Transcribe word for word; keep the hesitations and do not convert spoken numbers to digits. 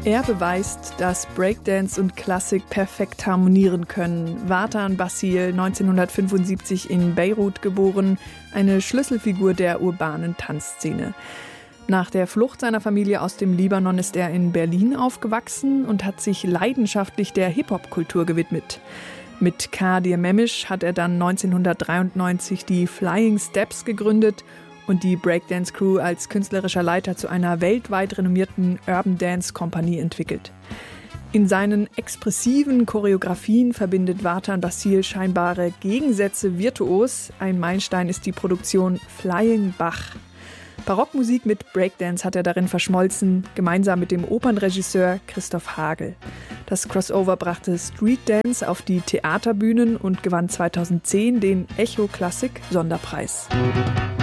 Er beweist, dass Breakdance und Klassik perfekt harmonieren können. Wartan Bassil, neunzehnhundertfünfundsiebzig in Beirut geboren, eine Schlüsselfigur der urbanen Tanzszene. Nach der Flucht seiner Familie aus dem Libanon ist er in Berlin aufgewachsen und hat sich leidenschaftlich der Hip-Hop-Kultur gewidmet. Mit Kadir Memisch hat er dann neunzehnhundertdreiundneunzig die Flying Steps gegründet und die Breakdance-Crew als künstlerischer Leiter zu einer weltweit renommierten Urban Dance Kompanie entwickelt. In seinen expressiven Choreografien verbindet Wartan Bassil scheinbare Gegensätze virtuos. Ein Meilenstein ist die Produktion Flying Bach. Barockmusik mit Breakdance hat er darin verschmolzen, gemeinsam mit dem Opernregisseur Christoph Hagel. Das Crossover brachte Street Dance auf die Theaterbühnen und gewann zweitausendzehn den Echo Classic Sonderpreis.